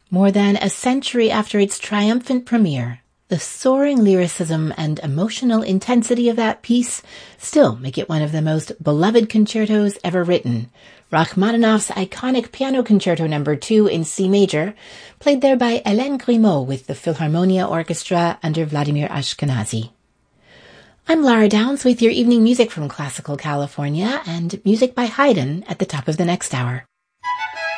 More than a century after its triumphant premiere, the soaring lyricism and emotional intensity of that piece still make it one of the most beloved concertos ever written. Rachmaninoff's iconic Piano Concerto No. 2 in C major, played there by Hélène Grimaud with the Philharmonia Orchestra under Vladimir Ashkenazy. I'm Lara Downs with your evening music from Classical California and music by Haydn at the top of the next hour.